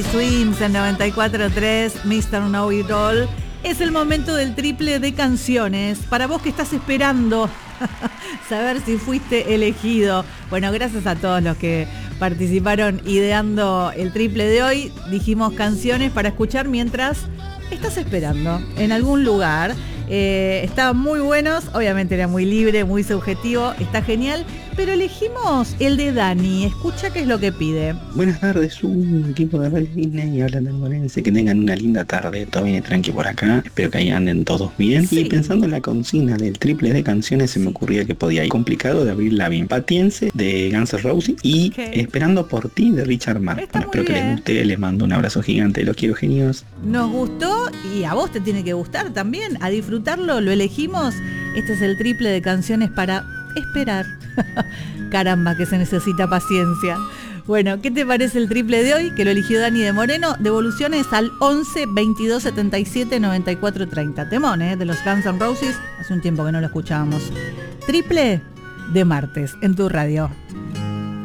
Swims en 94.3, Mr. Know It All. Es el momento del triple de canciones. Para vos que estás esperando saber si fuiste elegido. Bueno, gracias a todos los que participaron ideando el triple de hoy. Dijimos canciones para escuchar mientras estás esperando en algún lugar. Estaban muy buenos, obviamente era muy libre, muy subjetivo, está genial, pero elegimos el de Dani. Escucha qué es lo que pide. Buenas tardes, un equipo de Radio Disney y habla del Morense. Que tengan una linda tarde, todo viene tranqui por acá, espero que ahí anden todos bien. Sí. Y pensando en la consigna del triple de canciones, se me ocurría que podía ir complicado de abrirla bien. Patiense de Guns N' Roses y Okay. Esperando por ti de Richard Marx. Está Bueno, espero muy que bien. les guste, les mando un abrazo gigante, los quiero, genios. Nos gustó y a vos te tiene que gustar también. A disfrutarlo, lo elegimos. Este es el triple de canciones para esperar. Caramba, que se necesita paciencia. Bueno, ¿qué te parece el triple de hoy? Que lo eligió Dani de Moreno. Devoluciones al 11 22 77 94 30. Temón, de los Guns N' Roses. Hace un tiempo que no lo escuchábamos. Triple de martes en tu radio.